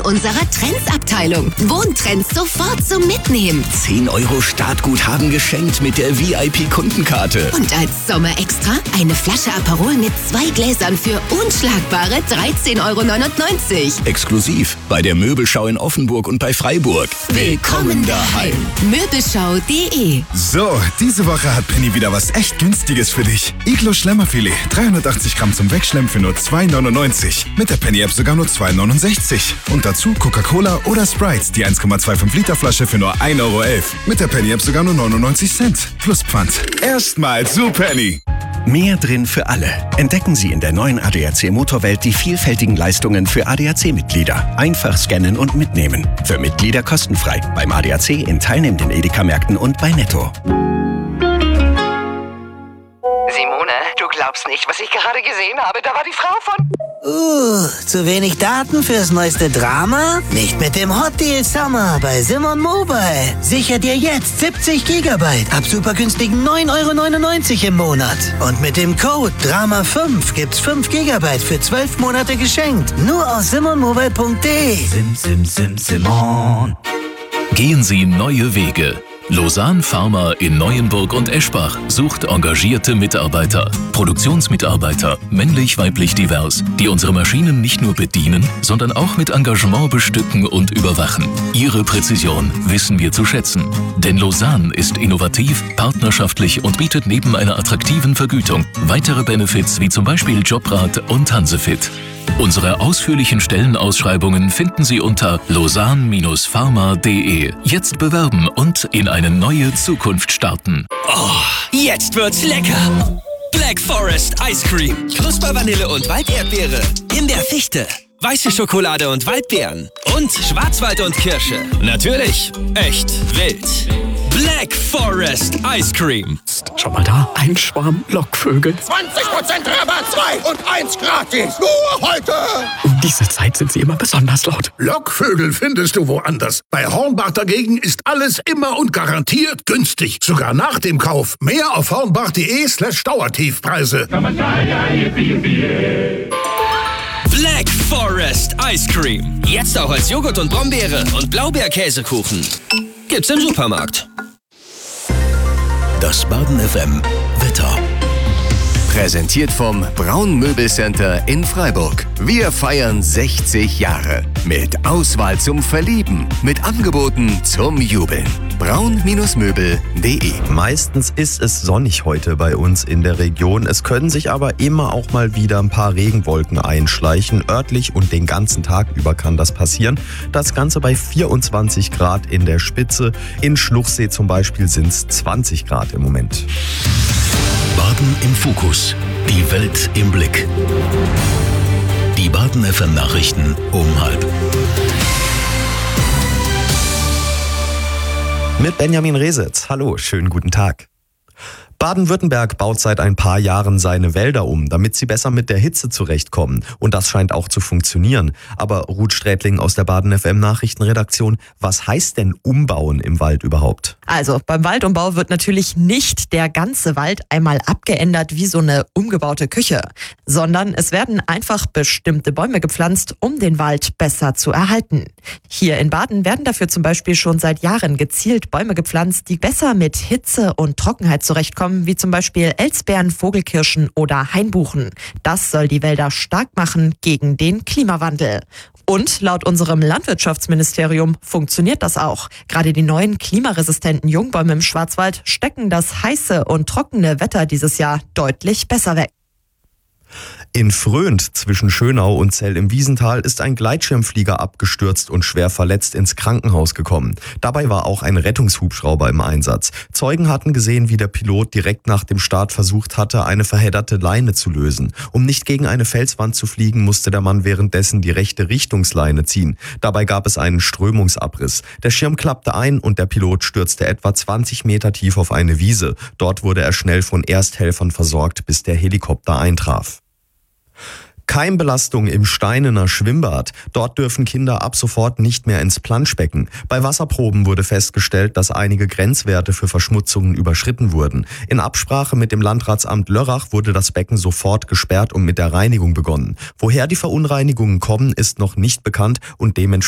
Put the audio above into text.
unserer Trends-Abteilung. Wohntrends sofort zum Mitnehmen. 10 € Startguthaben geschenkt mit der VIP-Kundenkarte. Und als Sommerextra eine Flasche Aperol mit 2 Gläsern für unschlagbare 13,99 €. Exklusiv bei der Möbelschau in Offenburg und bei Freiburg. Willkommen daheim. Möbelschau.de. So, diese Woche hat Penny wieder was echt Günstiges für dich. Iglo Schlemmerfilet, 380 Gramm zum Wegschlemmen für nur 2,99 €. Mit der Penny-App sogar nur 2,69 €. Und dazu Coca-Cola oder Sprite, die 1,25 Liter Flasche für nur 1,11 €. Mit der Penny-App sogar nur 99 Cent. Plus Pfand. Erstmal zu Penny. Mehr drin für alle. Entdecken Sie in der neuen ADAC Motorwelt die vielfältigen Leistungen für ADAC-Mitglieder. Einfach scannen und mitnehmen. Für Mitglieder kostenfrei. Beim ADAC in teilnehmenden Edeka-Märkten und bei Netto. Simone, du glaubst nicht, was ich gerade gesehen habe. Da war die Frau von... Zu wenig Daten fürs neueste Drama? Nicht mit dem Hot Deal Summer bei Simon Mobile. Sicher dir jetzt 70 GB ab super günstigen 9,99 € im Monat. Und mit dem Code DRAMA5 gibt's 5 GB für 12 Monate geschenkt. Nur aus simonmobile.de. Simon. Gehen Sie neue Wege. Lausanne Pharma in Neuenburg und Eschbach sucht engagierte Mitarbeiter, Produktionsmitarbeiter, männlich-weiblich divers, die unsere Maschinen nicht nur bedienen, sondern auch mit Engagement bestücken und überwachen. Ihre Präzision wissen wir zu schätzen. Denn Lausanne ist innovativ, partnerschaftlich und bietet neben einer attraktiven Vergütung weitere Benefits wie zum Beispiel Jobrat und Hansefit. Unsere ausführlichen Stellenausschreibungen finden Sie unter lausanne-pharma.de. Jetzt bewerben und in eine neue Zukunft starten. Oh, jetzt wird's lecker! Black Forest Ice Cream. Knusper Vanille und Walderdbeere. Himbeer-Fichte. Weiße Schokolade und Waldbeeren. Und Schwarzwald und Kirsche. Natürlich echt wild. Black Forest Ice Cream. Schau mal da, ein Schwarm Lockvögel. 20% Rabatt, 2 und 1 gratis. Nur heute. Um diese Zeit sind sie immer besonders laut. Lockvögel findest du woanders. Bei Hornbach dagegen ist alles immer und garantiert günstig. Sogar nach dem Kauf. Mehr auf hornbach.de/Dauertiefpreise. Black Forest Ice Cream. Jetzt auch als Joghurt und Brombeere und Blaubeerkäsekuchen. Gibt's im Supermarkt. Das Baden FM Wetter. Präsentiert vom Braun Möbelcenter in Freiburg. Wir feiern 60 Jahre. Mit Auswahl zum Verlieben. Mit Angeboten zum Jubeln. braun-möbel.de. Meistens ist es sonnig heute bei uns in der Region. Es können sich aber immer auch mal wieder ein paar Regenwolken einschleichen. Örtlich und den ganzen Tag über kann das passieren. Das Ganze bei 24 Grad in der Spitze. In Schluchsee zum Beispiel sind es 20 Grad im Moment. Baden im Fokus. Die Welt im Blick. Die Baden FM Nachrichten um 12:30. Mit Benjamin Resitz. Hallo, schönen guten Tag. Baden-Württemberg baut seit ein paar Jahren seine Wälder um, damit sie besser mit der Hitze zurechtkommen. Und das scheint auch zu funktionieren. Aber Ruth Strätling aus der Baden FM Nachrichtenredaktion, was heißt denn umbauen im Wald überhaupt? Also beim Waldumbau wird natürlich nicht der ganze Wald einmal abgeändert wie so eine umgebaute Küche, sondern es werden einfach bestimmte Bäume gepflanzt, um den Wald besser zu erhalten. Hier in Baden werden dafür zum Beispiel schon seit Jahren gezielt Bäume gepflanzt, die besser mit Hitze und Trockenheit zurechtkommen, wie zum Beispiel Elsbeeren, Vogelkirschen oder Hainbuchen. Das soll die Wälder stark machen gegen den Klimawandel. Und laut unserem Landwirtschaftsministerium funktioniert das auch. Gerade die neuen klimaresistenten Jungbäume im Schwarzwald stecken das heiße und trockene Wetter dieses Jahr deutlich besser weg. In Fröhnt zwischen Schönau und Zell im Wiesental ist ein Gleitschirmflieger abgestürzt und schwer verletzt ins Krankenhaus gekommen. Dabei war auch ein Rettungshubschrauber im Einsatz. Zeugen hatten gesehen, wie der Pilot direkt nach dem Start versucht hatte, eine verhedderte Leine zu lösen. Um nicht gegen eine Felswand zu fliegen, musste der Mann währenddessen die rechte Richtungsleine ziehen. Dabei gab es einen Strömungsabriss. Der Schirm klappte ein und der Pilot stürzte etwa 20 Meter tief auf eine Wiese. Dort wurde er schnell von Ersthelfern versorgt, bis der Helikopter eintraf. Keimbelastung im Steinener Schwimmbad. Dort dürfen Kinder ab sofort nicht mehr ins Planschbecken. Bei Wasserproben wurde festgestellt, dass einige Grenzwerte für Verschmutzungen überschritten wurden. In Absprache mit dem Landratsamt Lörrach wurde das Becken sofort gesperrt und mit der Reinigung begonnen. Woher die Verunreinigungen kommen, ist noch nicht bekannt und dementsprechend